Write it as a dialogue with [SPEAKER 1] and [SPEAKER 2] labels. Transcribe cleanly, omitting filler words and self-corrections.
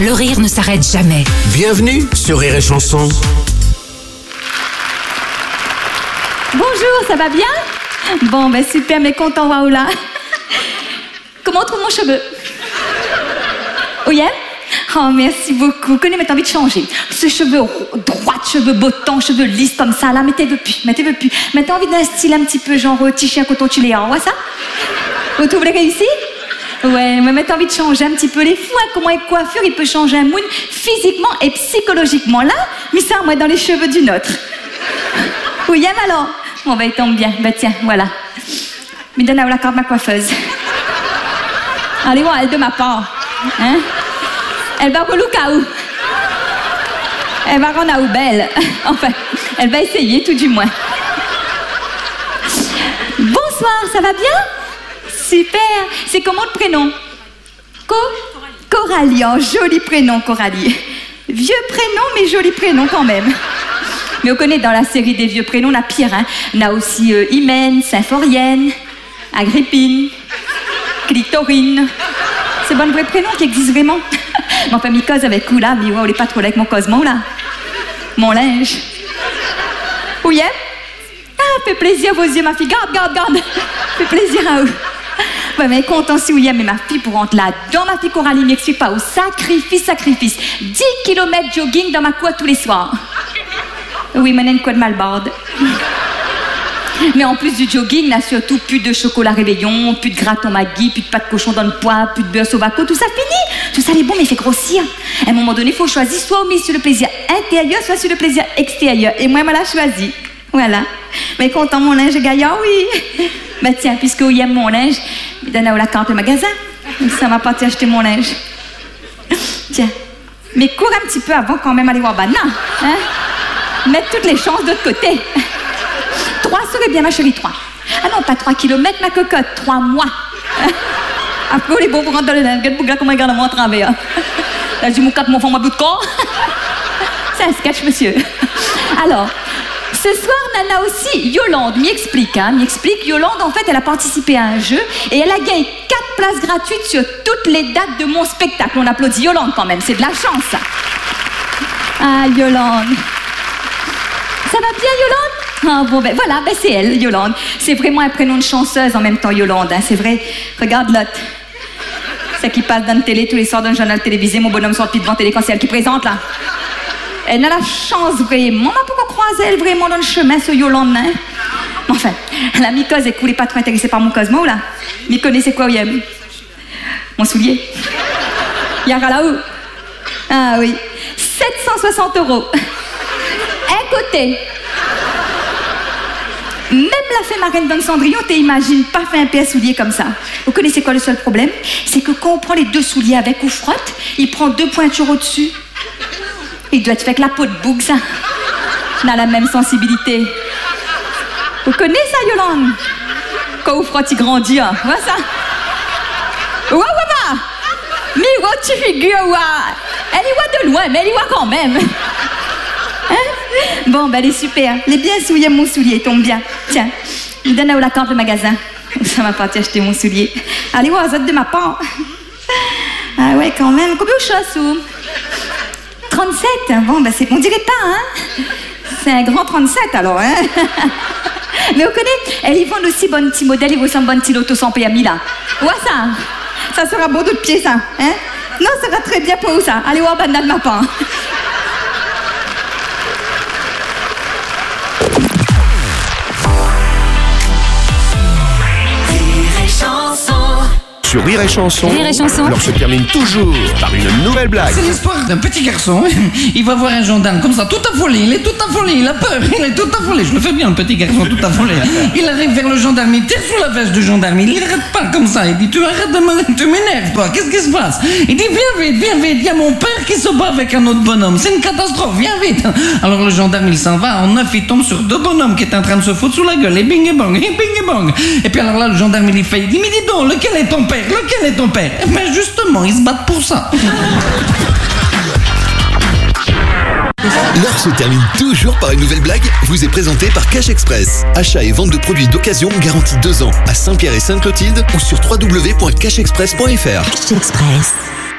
[SPEAKER 1] le rire ne s'arrête jamais.
[SPEAKER 2] Bienvenue sur Rire et Chanson.
[SPEAKER 3] Bonjour, ça va bien? Bon, ben super, mais content, waouh là. Comment on trouve mon cheveu? Oh yeah? Oh, merci beaucoup. Connais, mais t'as envie de changer. Ce cheveu droit, cheveux bottants, cheveux lisses comme ça, là, mais t'es veux plus. Mais t'as envie d'un style un petit peu genre t-shirt coton tuléa, on voit ça? Vous trouvez réussi? Ouais, mais t'as envie de changer un petit peu les fous, hein, comment une coiffure, il peut changer un mood physiquement et psychologiquement. Là, mais ça, moi, dans les cheveux d'une autre. Oui, alors? Bon, ben, il tombe bien. Ben, tiens, voilà. Me donne la carte de ma coiffeuse. Allez, voir, elle de ma part. Hein? Elle va au où? Elle va rendre à belle. Enfin, elle va essayer, tout du moins. Bonsoir, ça va bien? Super. C'est comment le prénom? Coralie. Oh, joli prénom, Coralie. Vieux prénom, mais joli prénom quand même. Mais on connaît dans la série des vieux prénoms, on a pire, hein. On a aussi Hymen, Symphorienne, Agrippine, Clitorine. C'est bon, le vrai prénom qui existe vraiment. Mais enfin, m'y cause avec vous là, mais ouais, on n'est pas trop là avec mon cosmo là. Mon linge. Oui, hein? Ah, fait plaisir vos yeux, ma fille. Garde. Fait plaisir à vous. Ouais, mais content si oui, mais ma fille pour rentrer là-dedans, ma fille Coralie m'explique pas au sacrifice. 10 km jogging dans ma cour tous les soirs. Oui, mais une quoi de malbarde. Mais en plus du jogging, là, surtout plus de chocolat réveillon, plus de gratin Maggi, plus de pâte de cochon dans le poids, plus de beurre sovaco, tout ça fini. Tout ça, il est bon, mais il fait grossir. À un moment donné, il faut choisir soit on met sur le plaisir intérieur, soit sur le plaisir extérieur. Et moi, elle l'a choisi. Voilà. Mais content, mon linge gaillard, oui. Ben tiens, puisque il aime mon linge, il donne à la carte au magasin. Ça m'a pas acheter mon linge. Tiens. Mais cours un petit peu avant quand même aller voir Banana. Hein? Mettre toutes les chances de l'autre côté. 3 serait bien, ma chérie, 3. Ah non, pas 3 kilomètres, ma cocotte, 3 mois. Après, les beaux pour rentrer dans le linge. Regarde comment il regarde moi en travers. Là, j'ai mon 4 mon fond, ma bout de corps. C'est un sketch, monsieur. Alors, ce soir, Nana aussi, Yolande m'y explique. Yolande, en fait, elle a participé à un jeu et elle a gagné 4 places gratuites sur toutes les dates de mon spectacle. On applaudit Yolande quand même, c'est de la chance, ça. Ah, Yolande. Ça va bien, Yolande? Ah bon, ben voilà, ben c'est elle, Yolande. C'est vraiment un prénom de chanceuse en même temps, Yolande, hein, c'est vrai. Regarde l'autre. C'est qui passe dans la télé tous les soirs dans le journal télévisé, mon bonhomme sort devant télé quand c'est elle qui présente, là. Elle a la chance, vraiment. Pourquoi croiser elle vraiment dans le chemin, ce Yolande, hein? Enfin, la mycose, elle coulait pas trop intéressée par mon cosmo, là. Mais connaissez quoi, Oyem? Mon soulier. Yara là-haut. Ah oui. 760 €. Un côté. Même la fée marraine dans le Cendrillon, t'imagines pas faire un paire soulier comme ça. Vous connaissez quoi le seul problème? C'est que quand on prend les 2 souliers avec ou frotte, il prend 2 pointures au-dessus. Il doit être fait avec la peau de bouc, ça. On a la même sensibilité. Vous connaissez ça, Yolande? Quand vous frotte, il grandit, hein. Vois ça? Ouah, mais what tu figures, ouah. Elle y voit de loin, mais elle y voit quand même. Hein? Bon, ben elle est super. Elle est bien souillée, mon soulier, il tombe bien. Tiens, je donne la carte de magasin. Ça m'a pas acheter mon soulier. Allez, voir les autres de ma part. Ah ouais, quand même. Combien de choses, ou 37. Bon, ben c'est... On dirait pas, hein? C'est un grand 37, alors, hein? Mais vous connaissez, elles y vendent aussi bon petit modèle, ils vous sont bon petit loto sans PMI, là. Ouais, ça? Ça sera bon de pied, ça, hein? Non, ça sera très bien pour vous, ça. Allez voir Banane de ma part.
[SPEAKER 2] Sur Rire et Chanson, l'heure se termine toujours par une nouvelle blague.
[SPEAKER 4] C'est l'histoire d'un petit garçon. Il va voir un gendarme comme ça, tout affolé. Il est tout affolé, il a peur, il est tout affolé. Je le fais bien, le petit garçon tout affolé. Il arrive vers le gendarme, il tire sous la veste du gendarme. Il n'arrête pas comme ça. Il dit, tu arrêtes de me... Tu m'énerves, toi. Qu'est-ce qui se passe? Il dit, viens vite. Il y a mon père qui se bat avec un autre bonhomme. C'est une catastrophe, viens vite. Alors le gendarme, il s'en va. En 9, il tombe sur 2 bonhommes qui étaient en train de se foutre sous la gueule. Et bing et bong, et bing et bong. Et puis alors là, le gendarme, il fait, il dit, mais dis donc, lequel est ton père? Lequel est ton père? Mais justement, ils se battent pour ça.
[SPEAKER 5] L'heure se termine toujours par une nouvelle blague. Vous est présentée par Cash Express. Achat et vente de produits d'occasion garantis 2 ans à Saint-Pierre et Sainte-Clotilde ou sur www.cashexpress.fr.
[SPEAKER 1] Cash Express.